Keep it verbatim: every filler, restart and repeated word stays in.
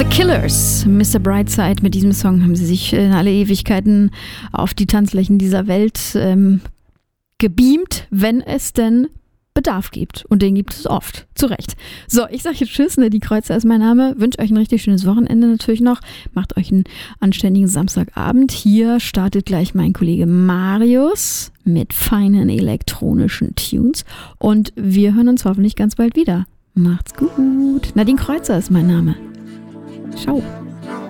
Killers, Mister Brightside. Mit diesem Song haben sie sich in alle Ewigkeiten auf die Tanzflächen dieser Welt ähm, gebeamt, wenn es denn Bedarf gibt. Und den gibt es oft. Zu Recht. So, ich sage jetzt Tschüss, ne? Die Kreuzer ist mein Name. Wünsche euch ein richtig schönes Wochenende natürlich noch. Macht euch einen anständigen Samstagabend. Hier startet gleich mein Kollege Marius mit feinen elektronischen Tunes. Und wir hören uns hoffentlich ganz bald wieder. Macht's gut. Nadine Kreuzer ist mein Name. Ciao.